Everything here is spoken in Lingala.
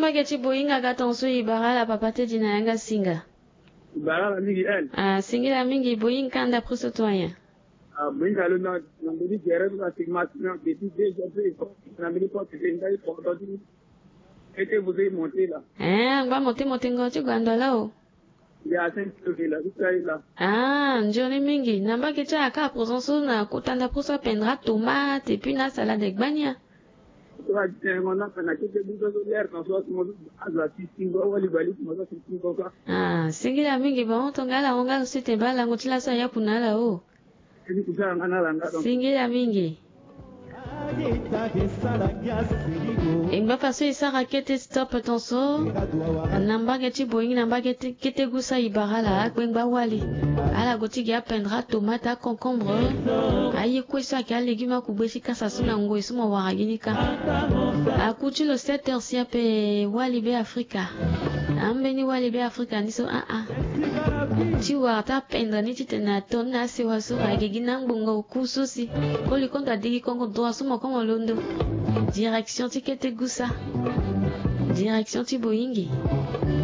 namba ke ti boyinga ka tonso ibara la papa te dina yanga singa. Ibara la mingi el. Singira mingi boyinga kanda pruso toya. Boyinga lo na mbili gere la stigmatisation depuis déjà fait na mbili pas que ngai pour dire était vous avez monté là. Ngba monte ngo ti gwandola o. Ya 5 kg là, tout là. Njoni mingi namba ke ti aka pruso na kutanda pruso pendra tomate et puis na salade gbania. Singira mingi ba tongala onga site bala ngutila sa ya kunala o. Singira mingi. Ingba faso isara kete stop tonso. Namba geti boing namba geti kete gusa ibarala kwengba wali. Ala goti ga pendra tomate concombre. Ayi kwesa ka légume kubweshi kasa suna ngo isuma waraginika. Akuti lo 7h siape wali be Afrika. Ambeni wali be Afrika niso Ti warta pendra ni titena tonna se waso agigina ngbongo kususi. Koli konta digi kongo doa suma kongo londo. Direction ti kete gusa. Direction ti boyingi.